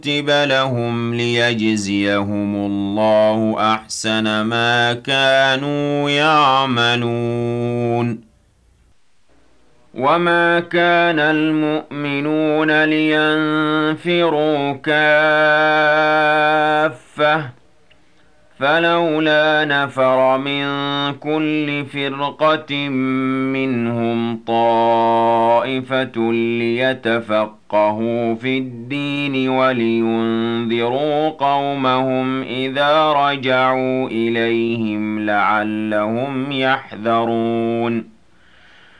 كُتِبَ لَهُمْ لِيَجْزِيَهُمُ اللَّهُ أَحْسَنَ مَا كَانُوا يَعْمَلُونَ وَمَا كَانَ الْمُؤْمِنُونَ لِيَنفِرُوا كَافَّةً فَلَوْلَا نَفَرَ مِن كُلِّ فِرْقَةٍ مِّنْهُمْ طَائِفَةٌ لِّيَتَفَقَّهُوا فِي الدِّينِ وَلِيُنذِرُوا قَوْمَهُمْ إِذَا رَجَعُوا إِلَيْهِمْ لَعَلَّهُمْ يَحْذَرُونَ